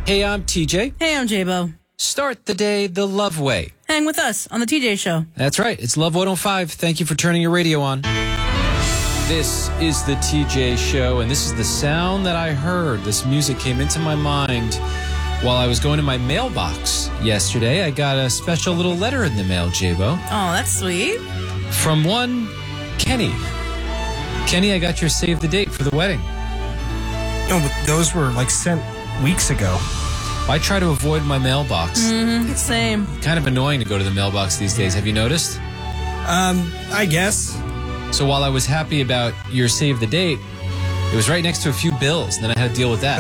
Hey, I'm TJ. Hey, I'm J-Bo. Start the day the love way. Hang with us on the TJ Show. That's right. It's Love 105. Thank you for turning your radio on. This is the TJ Show, and this is the sound that I heard. This music came into my mind while I was going to my mailbox yesterday. I got a special little letter in the mail, J-Bo. Oh, that's sweet. From one Kenny. Kenny, I got your save the date for the wedding. No, but those were like sent weeks ago. I try to avoid my mailbox. Same. Kind of annoying to go to the mailbox these days. Have you noticed? I guess. So while I was happy about your save the date, it was right next to a few bills, and then I had to deal with that.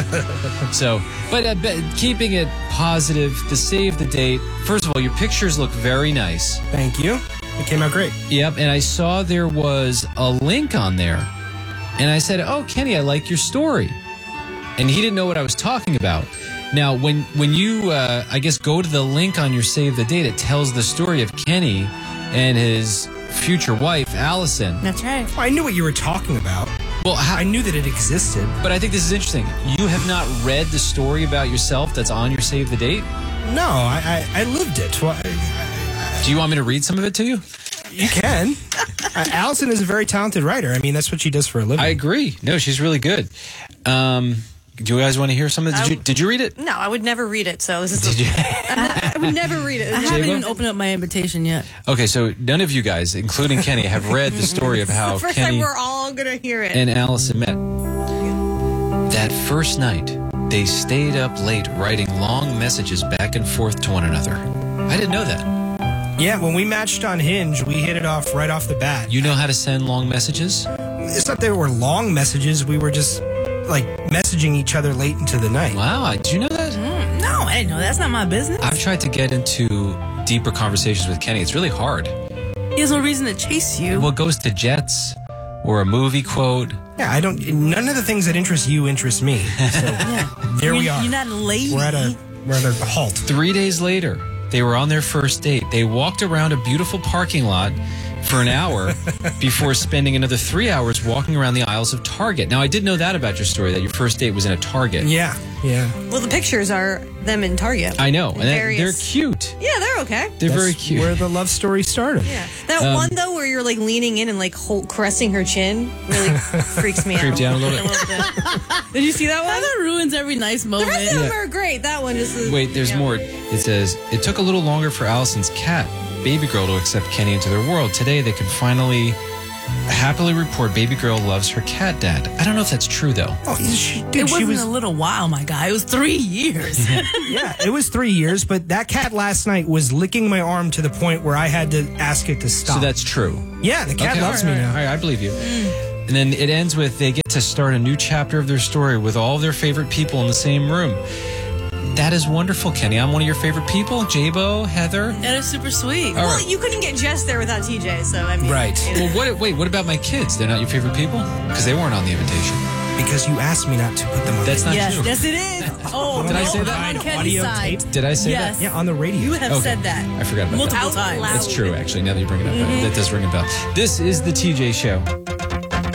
But keeping it positive, the save the date. First of all, your pictures look very nice. Thank you. It came out great. Yep, and I saw there was a link on there, and I said, "Oh, Kenny, I like your story," and he didn't know what I was talking about. Now, when you, I guess, go to the link on your save the date, it tells the story of Kenny and his future wife, Allison. That's right. I knew what you were talking about. Well, I knew that it existed. but I think this is interesting. You have not read the story about yourself that's on your save the date? No, I lived it. Well, Do you want me to read some of it to you? you can. Allison is a very talented writer. I mean, that's what she does for a living. I agree. No, she's really good. Do you guys want to hear some of it? Did you read it? No, I would never read it. So this is. Did you? I would never read it. I haven't even opened up my invitation yet. Okay, so none of you guys, including Kenny, have read the story of how First Kenny time we're all gonna hear it. and Allison met. That first night, they stayed up late writing long messages back and forth to one another. I didn't know that. Yeah, when we matched on Hinge, we hit it off right off the bat. You know how to send long messages? It's not that they were long messages. We were just like messaging each other late into the night. Wow, did you know that? No, I didn't know. That's not my business. I've tried to get into deeper conversations with Kenny. It's really hard. He has no reason to chase you. What goes to jets or a movie quote? Yeah, I don't. None of the things that interest you interest me. So there we are. You're not a lady. We're at a halt. 3 days later, they were on their first date. They walked around a beautiful parking lot for an hour before spending another 3 hours walking around the aisles of Target. Now, I did know that about your story, that your first date was in a Target. Yeah. Well, the pictures are them in Target. I know. And they're Various- cute. Yeah, they're okay. They're very That's cute. where the love story started. Yeah, that one though where you're like leaning in and like caressing her chin really freaks me out. Creeped you out a little bit. bit. Did you see that one? That ruins every nice The moment. rest of them are great. That one is. Wait, there's more. It says, it took a little longer for Allison's cat, Baby Girl, to accept Kenny into their world. Today, they could finally happily report Baby Girl loves her cat dad. I don't know if that's true, though. Oh, It she wasn't was. a little while, my guy. It was 3 years. Yeah, it was 3 years, but that cat last night was licking my arm to the point where I had to ask it to stop. So that's true. Yeah, the cat loves me now. All right, I believe you. And then it ends with they get to start a new chapter of their story with all their favorite people in the same room. That is wonderful, Kenny. I'm one of your favorite people. J-Bo, Heather. That is super sweet. All Well, right. you couldn't get Jess there without TJ, so I mean. Right. you know. Well, what about my kids? They're not your favorite people? Because they weren't on the invitation. Because you asked me not to put them on. That's not Yes, true. yes, it is. Oh, Did I no, say that? I'm on Kenny's Audio side. tape? Did I say Yes. that? Yeah, on the radio. You have Okay. said that I forgot about multiple that. times. Loud. That's true, actually, now that you bring it up. That does ring a bell. This is the TJ Show.